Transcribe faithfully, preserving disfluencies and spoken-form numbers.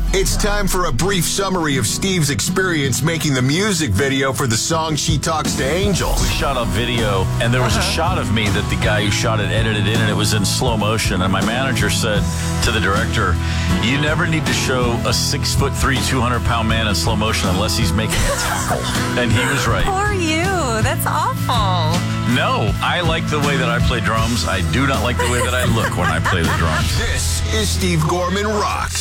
It's time for a brief summary of Steve's experience making the music video for the song She Talks to Angels. We shot a video, and there was a shot of me that the guy who shot it edited in, and it was in slow motion. And my manager said to the director, you never need to show a six foot three, two hundred pound man in slow motion unless he's making a tackle. And he was right. Poor you. That's awful. No, I like the way that I play drums. I do not like the way that I look when I play the drums. This is Steve Gorman Rocks.